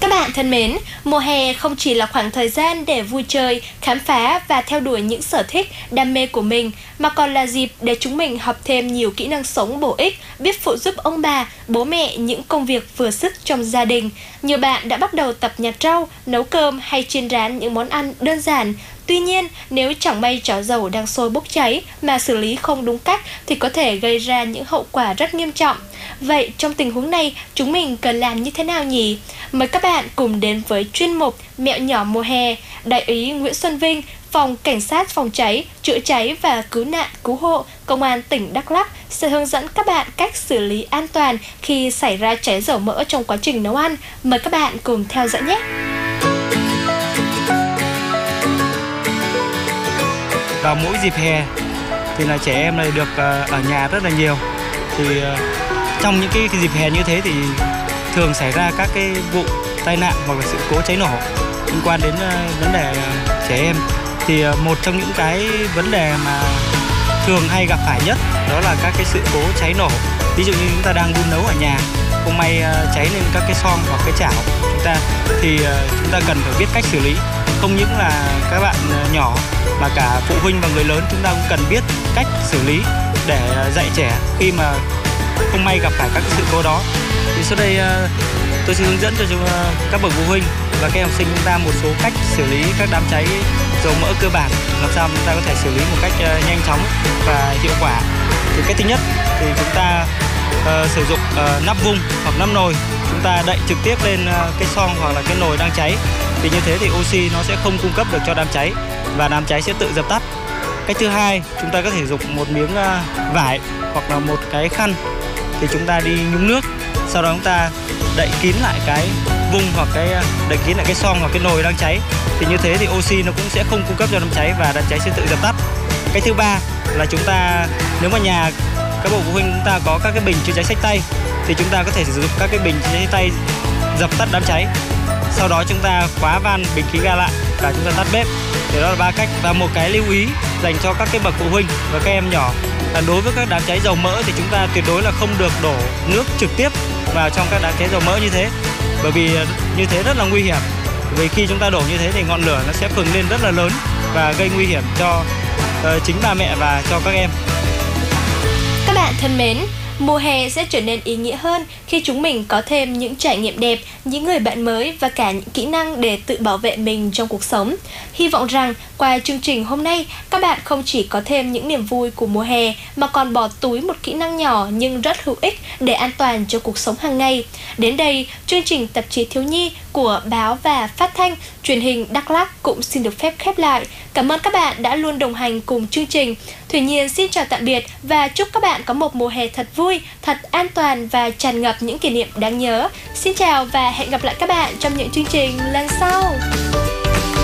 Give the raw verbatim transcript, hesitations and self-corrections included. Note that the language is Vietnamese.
Các bạn thân mến, mùa hè không chỉ là khoảng thời gian để vui chơi, khám phá và theo đuổi những sở thích, đam mê của mình, mà còn là dịp để chúng mình học thêm nhiều kỹ năng sống bổ ích, biết phụ giúp ông bà, bố mẹ những công việc vừa sức trong gia đình. Nhiều bạn đã bắt đầu tập nhặt rau, nấu cơm hay chiên rán những món ăn đơn giản. Tuy nhiên, nếu chẳng may chảo dầu đang sôi bốc cháy mà xử lý không đúng cách thì có thể gây ra những hậu quả rất nghiêm trọng. Vậy trong tình huống này, chúng mình cần làm như thế nào nhỉ? Mời các bạn cùng đến với chuyên mục Mẹo nhỏ mùa hè. Đại úy Nguyễn Xuân Vinh, Phòng Cảnh sát Phòng cháy, Chữa cháy và Cứu nạn Cứu hộ, Công an tỉnh Đắk Lắk sẽ hướng dẫn các bạn cách xử lý an toàn khi xảy ra cháy dầu mỡ trong quá trình nấu ăn. Mời các bạn cùng theo dõi nhé! Vào mỗi dịp hè thì là trẻ em này được ở nhà rất là nhiều. Thì trong những cái, cái dịp hè như thế thì thường xảy ra các cái vụ tai nạn hoặc là sự cố cháy nổ liên quan đến vấn đề trẻ em. Thì một trong những cái vấn đề mà thường hay gặp phải nhất đó là các cái sự cố cháy nổ. Ví dụ như chúng ta đang đun nấu ở nhà, không may cháy lên các cái xoong hoặc cái chảo chúng ta, thì chúng ta cần phải biết cách xử lý. Không những là các bạn nhỏ mà cả phụ huynh và người lớn chúng ta cũng cần biết cách xử lý để dạy trẻ khi mà không may gặp phải các cái sự cố đó. Thì sau đây tôi sẽ hướng dẫn cho các bậc phụ huynh và các em học sinh chúng ta một số cách xử lý các đám cháy dầu mỡ cơ bản, làm sao chúng ta có thể xử lý một cách nhanh chóng và hiệu quả. Thì cái thứ nhất thì chúng ta uh, sử dụng uh, nắp vung hoặc nắp nồi, chúng ta đậy trực tiếp lên uh, cái xoong hoặc là cái nồi đang cháy. Thì như thế thì oxy nó sẽ không cung cấp được cho đám cháy và đám cháy sẽ tự dập tắt. Cách thứ hai, chúng ta có thể dùng một miếng uh, vải hoặc là một cái khăn, thì chúng ta đi nhúng nước, sau đó chúng ta đậy kín lại cái vung hoặc cái đậy kín lại cái xoong hoặc cái nồi đang cháy. Thì như thế thì oxy nó cũng sẽ không cung cấp cho đám cháy và đám cháy sẽ tự dập tắt. Cách thứ ba là chúng ta, nếu mà nhà các bậc phụ huynh chúng ta có các cái bình chữa cháy xách tay thì chúng ta có thể sử dụng các cái bình chữa cháy tay dập tắt đám cháy. Sau đó chúng ta khóa van bình khí ga lại và chúng ta tắt bếp. Thì đó là ba cách. Và một cái lưu ý dành cho các cái bậc phụ huynh và các em nhỏ là đối với các đám cháy dầu mỡ thì chúng ta tuyệt đối là không được đổ nước trực tiếp vào trong các đám cháy dầu mỡ như thế, bởi vì như thế rất là nguy hiểm. Vì khi chúng ta đổ như thế thì ngọn lửa nó sẽ phừng lên rất là lớn và gây nguy hiểm cho uh, chính ba mẹ và cho các em. Các bạn thân mến, mùa hè sẽ trở nên ý nghĩa hơn khi chúng mình có thêm những trải nghiệm đẹp, những người bạn mới và cả những kỹ năng để tự bảo vệ mình trong cuộc sống. Hy vọng rằng qua chương trình hôm nay, các bạn không chỉ có thêm những niềm vui của mùa hè mà còn bỏ túi một kỹ năng nhỏ nhưng rất hữu ích để an toàn cho cuộc sống hàng ngày. Đến đây, chương trình Tạp chí Thiếu nhi của Báo và Phát thanh Truyền hình Đắk Lắk cũng xin được phép khép lại. Cảm ơn các bạn đã luôn đồng hành cùng chương trình. Thủy Nhiên xin chào tạm biệt và chúc các bạn có một mùa hè thật vui, thật an toàn và tràn ngập những kỷ niệm đáng nhớ. Xin chào và hẹn gặp lại các bạn trong những chương trình lần sau.